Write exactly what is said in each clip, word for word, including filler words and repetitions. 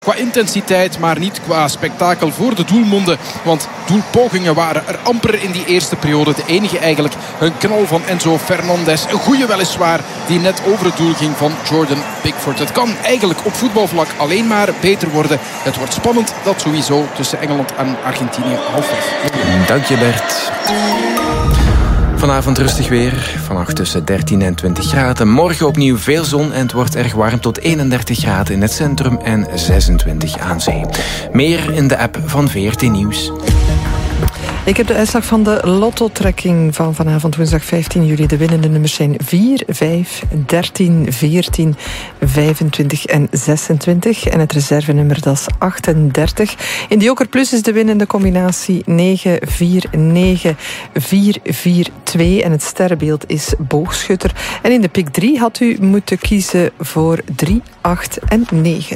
Qua intensiteit, maar niet qua spektakel voor de doelmonden. Want doelpogingen waren er amper in die eerste periode. De enige eigenlijk een knal van Enzo Fernandez. Een goede weliswaar, die net over het doel ging van Jordan Pickford. Het kan eigenlijk op voetbalvlak alleen maar beter worden. Het wordt spannend, dat sowieso, tussen Engeland en Argentinië halfweg. Dank je, Bert. Vanavond rustig weer. Vannacht tussen dertien en twintig graden. Morgen opnieuw veel zon en het wordt erg warm tot eenendertig graden in het centrum en zesentwintig aan zee. Meer in de app van V R T Nieuws. Ik heb de uitslag van de lotto-trekking van vanavond woensdag vijftien juli. De winnende nummers zijn vier, vijf, dertien, veertien, vijfentwintig en zesentwintig. En het reservenummer, dat is achtendertig. In de Joker Plus is de winnende combinatie negen, vier, negen, vier, vier, twee. En het sterrenbeeld is boogschutter. En in de Pick drie had u moeten kiezen voor drie, acht en negen.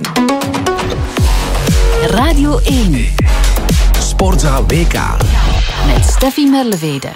Radio één. Sportzaal W K. Met Steffi Merlevede.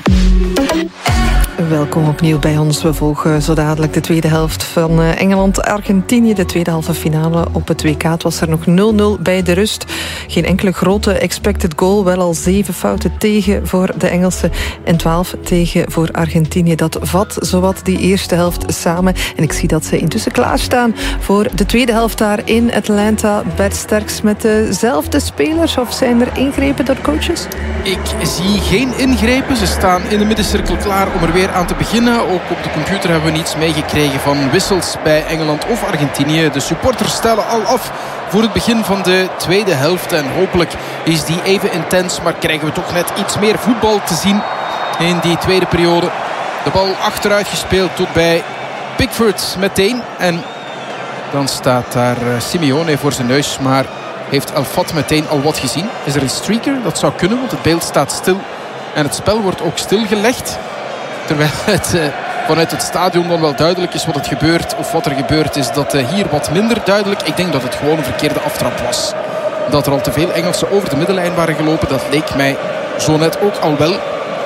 Welkom opnieuw bij ons. We volgen zo dadelijk de tweede helft van Engeland-Argentinië. De tweede halve finale op het W K. Het was er nog nul nul bij de rust. Geen enkele grote expected goal. Wel al zeven fouten tegen voor de Engelsen. En twaalf tegen voor Argentinië. Dat vat zowat die eerste helft samen. En ik zie dat ze intussen klaarstaan voor de tweede helft daar in Atlanta. Bert Sterks met dezelfde spelers. Of zijn er ingrepen door coaches? Ik zie geen ingrepen. Ze staan in de middencirkel klaar om er weer aan te beginnen. Ook op de computer hebben we niets meegekregen van wissels bij Engeland of Argentinië. De supporters stellen al af voor het begin van de tweede helft. En hopelijk is die even intens, maar krijgen we toch net iets meer voetbal te zien in die tweede periode. De bal achteruit gespeeld tot bij Pickford meteen. En dan staat daar Simeone voor zijn neus, maar heeft El Fat meteen al wat gezien? Is er een streaker? Dat zou kunnen, want het beeld staat stil. En het spel wordt ook stilgelegd. Terwijl het uh, vanuit het stadion dan wel duidelijk is wat het gebeurt. Of wat er gebeurd is, dat uh, hier wat minder duidelijk. Ik denk dat het gewoon een verkeerde aftrap was. Dat er al te veel Engelsen over de middenlijn waren gelopen. Dat leek mij zo net ook al wel.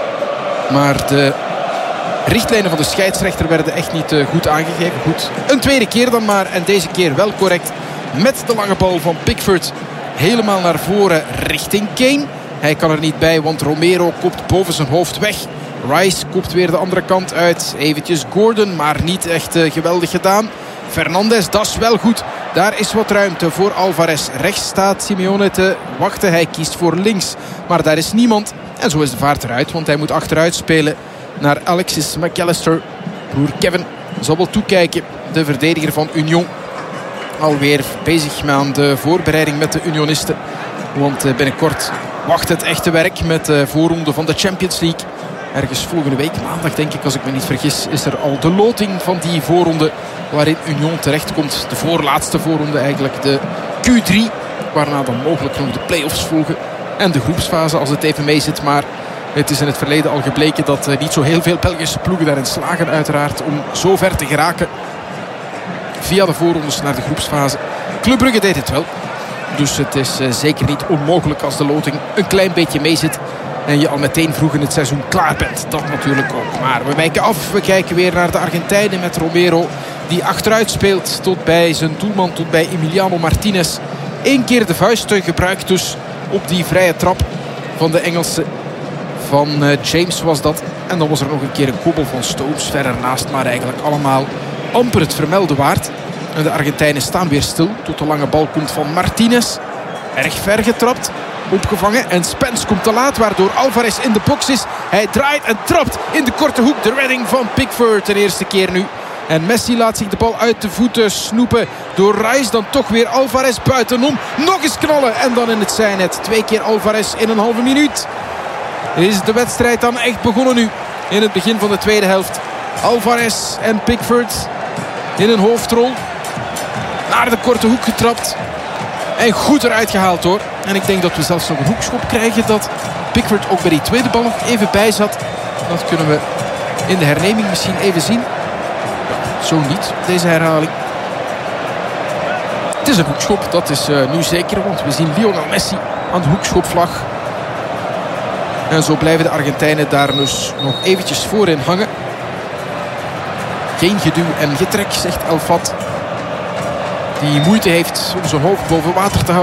Maar de richtlijnen van de scheidsrechter werden echt niet uh, goed aangegeven. Goed, een tweede keer dan maar. En deze keer wel correct. Met de lange bal van Pickford helemaal naar voren richting Kane. Hij kan er niet bij, want Romero kopt boven zijn hoofd weg. Rice kopt weer de andere kant uit. Eventjes Gordon, maar niet echt uh, geweldig gedaan. Fernandes, dat is wel goed. Daar is wat ruimte voor Alvarez. Rechts staat Simeone te wachten. Hij kiest voor links, maar daar is niemand. En zo is de vaart eruit, want hij moet achteruit spelen naar Alexis McAllister. Broer Kevin zal wel toekijken. De verdediger van Union. Alweer bezig aan de voorbereiding met de Unionisten. Want binnenkort wacht het echte werk met de voorronde van de Champions League. Ergens volgende week, maandag denk ik als ik me niet vergis, is er al de loting van die voorronde waarin Union terechtkomt. De voorlaatste voorronde eigenlijk, de Q drie. Waarna dan mogelijk nog de play-offs volgen. En de groepsfase als het even mee zit. Maar het is in het verleden al gebleken dat niet zo heel veel Belgische ploegen daarin slagen uiteraard om zo ver te geraken. Via de voorrondes naar de groepsfase. Club Brugge deed het wel. Dus het is uh, zeker niet onmogelijk als de loting een klein beetje mee zit. En je al meteen vroeg in het seizoen klaar bent. Dat natuurlijk ook. Maar we wijken af. We kijken weer naar de Argentijnen met Romero. Die achteruit speelt tot bij zijn doelman. Tot bij Emiliano Martinez. Eén keer de vuisten gebruikt dus op die vrije trap van de Engelsen. Van uh, James was dat. En dan was er nog een keer een kobbel van Stones. Verder naast, maar eigenlijk allemaal amper het vermelden waard. En de Argentijnen staan weer stil. Tot de lange bal komt van Martinez. Erg ver getrapt. Opgevangen. En Spence komt te laat. Waardoor Alvarez in de box is. Hij draait en trapt in de korte hoek. De redding van Pickford. De eerste keer nu. En Messi laat zich de bal uit de voeten snoepen. Door Rice. Dan toch weer Alvarez buitenom. Nog eens knallen. En dan in het zijnet. Twee keer Alvarez in een halve minuut. Is de wedstrijd dan echt begonnen nu. In het begin van de tweede helft. Alvarez en Pickford in een hoofdrol. Naar de korte hoek getrapt. En goed eruit gehaald hoor. En ik denk dat we zelfs nog een hoekschop krijgen. Dat Pickford ook bij die tweede bal nog even bij zat. Dat kunnen we in de herneming misschien even zien. Ja, zo niet, deze herhaling. Het is een hoekschop, dat is uh, nu zeker. Want we zien Lionel Messi aan de hoekschopvlag. En zo blijven de Argentijnen daar dus nog eventjes voorin hangen. Geen geduw en getrek, zegt El Fat. die moeite heeft om zijn hoofd boven water te houden.